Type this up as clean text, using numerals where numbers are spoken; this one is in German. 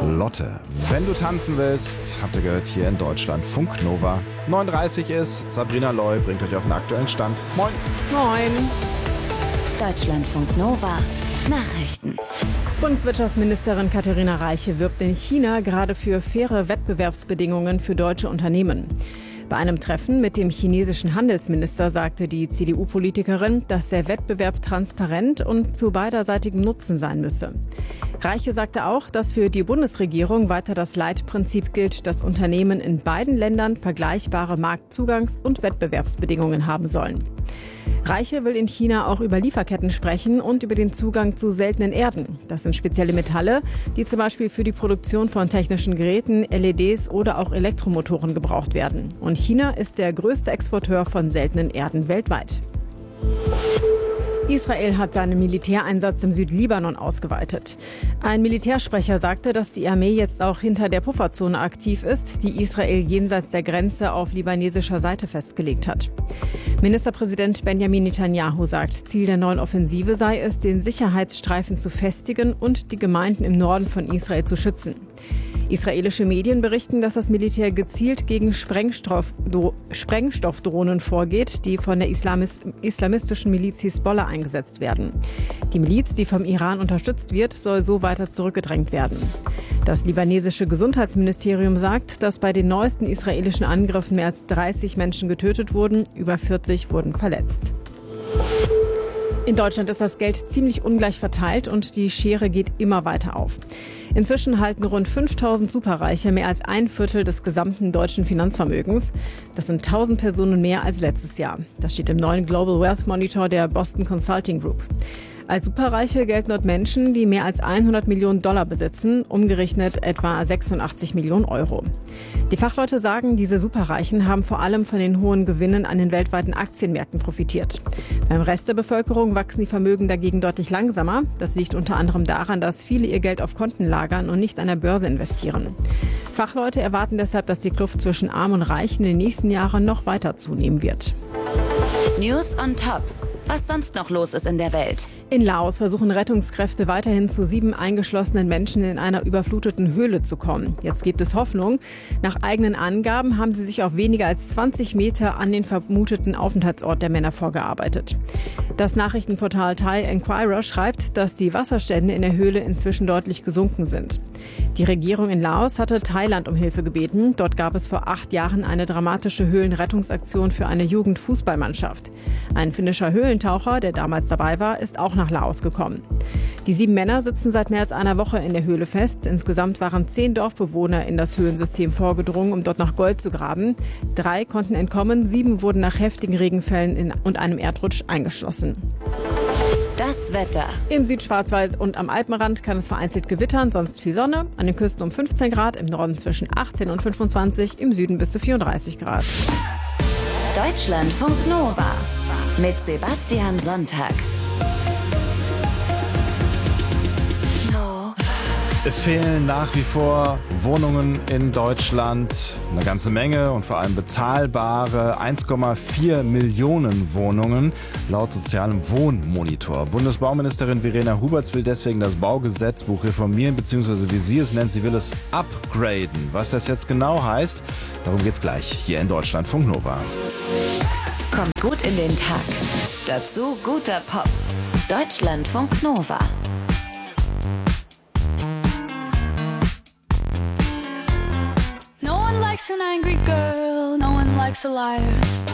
Lotte, wenn du tanzen willst, habt ihr gehört hier in Deutschland, Funk Nova. 9:30 ist, Sabrina Loy bringt euch auf den aktuellen Stand. Moin. Moin. Deutschlandfunk Nova. Nachrichten. Bundeswirtschaftsministerin Katharina Reiche wirbt in China gerade für faire Wettbewerbsbedingungen für deutsche Unternehmen. Bei einem Treffen mit dem chinesischen Handelsminister sagte die CDU-Politikerin, dass der Wettbewerb transparent und zu beiderseitigem Nutzen sein müsse. Reiche sagte auch, dass für die Bundesregierung weiter das Leitprinzip gilt, dass Unternehmen in beiden Ländern vergleichbare Marktzugangs- und Wettbewerbsbedingungen haben sollen. Reiche will in China auch über Lieferketten sprechen und über den Zugang zu seltenen Erden. Das sind spezielle Metalle, die zum Beispiel für die Produktion von technischen Geräten, LEDs oder auch Elektromotoren gebraucht werden. Und China ist der größte Exporteur von seltenen Erden weltweit. Israel hat seinen Militäreinsatz im Südlibanon ausgeweitet. Ein Militärsprecher sagte, dass die Armee jetzt auch hinter der Pufferzone aktiv ist, die Israel jenseits der Grenze auf libanesischer Seite festgelegt hat. Ministerpräsident Benjamin Netanyahu sagt, Ziel der neuen Offensive sei es, den Sicherheitsstreifen zu festigen und die Gemeinden im Norden von Israel zu schützen. Israelische Medien berichten, dass das Militär gezielt gegen Sprengstoffdrohnen vorgeht, die von der islamistischen Miliz Hisbollah eingesetzt werden. Die Miliz, die vom Iran unterstützt wird, soll so weiter zurückgedrängt werden. Das libanesische Gesundheitsministerium sagt, dass bei den neuesten israelischen Angriffen mehr als 30 Menschen getötet wurden, über 40 wurden verletzt. In Deutschland ist das Geld ziemlich ungleich verteilt und die Schere geht immer weiter auf. Inzwischen halten rund 5000 Superreiche mehr als ein Viertel des gesamten deutschen Finanzvermögens. Das sind 1000 Personen mehr als letztes Jahr. Das steht im neuen Global Wealth Monitor der Boston Consulting Group. Als Superreiche gelten dort Menschen, die mehr als 100 Millionen Dollar besitzen, umgerechnet etwa 86 Millionen Euro. Die Fachleute sagen, diese Superreichen haben vor allem von den hohen Gewinnen an den weltweiten Aktienmärkten profitiert. Beim Rest der Bevölkerung wachsen die Vermögen dagegen deutlich langsamer. Das liegt unter anderem daran, dass viele ihr Geld auf Konten lagern und nicht an der Börse investieren. Fachleute erwarten deshalb, dass die Kluft zwischen Arm und Reich in den nächsten Jahren noch weiter zunehmen wird. News on Top. Was sonst noch los ist in der Welt. In Laos versuchen Rettungskräfte weiterhin zu 7 eingeschlossenen Menschen in einer überfluteten Höhle zu kommen. Jetzt gibt es Hoffnung. Nach eigenen Angaben haben sie sich auf weniger als 20 Meter an den vermuteten Aufenthaltsort der Männer vorgearbeitet. Das Nachrichtenportal Thai Enquirer schreibt, dass die Wasserstände in der Höhle inzwischen deutlich gesunken sind. Die Regierung in Laos hatte Thailand um Hilfe gebeten. Dort gab es vor 8 Jahren eine dramatische Höhlenrettungsaktion für eine Jugendfußballmannschaft. Ein finnischer Höhlentaucher, der damals dabei war, ist auch nach Laos gekommen. Die 7 Männer sitzen seit mehr als einer Woche in der Höhle fest. Insgesamt waren 10 Dorfbewohner in das Höhlensystem vorgedrungen, um dort nach Gold zu graben. 3 konnten entkommen, 7 wurden nach heftigen Regenfällen und einem Erdrutsch eingeschlossen. Das Wetter. Im Südschwarzwald und am Alpenrand kann es vereinzelt gewittern, sonst viel Sonne. An den Küsten um 15 Grad, im Norden zwischen 18 und 25, im Süden bis zu 34 Grad. Deutschlandfunk Nova mit Sebastian Sonntag. Es fehlen nach wie vor Wohnungen in Deutschland, eine ganze Menge und vor allem bezahlbare 1,4 Millionen Wohnungen laut sozialem Wohnmonitor. Bundesbauministerin Verena Huberts will deswegen das Baugesetzbuch reformieren, beziehungsweise wie sie es nennt, sie will es upgraden. Was das jetzt genau heißt, darum geht's gleich hier in Deutschlandfunk Nova. Kommt gut in den Tag. Dazu guter Pop. Deutschlandfunk Nova. No one likes an angry girl, no one likes a liar.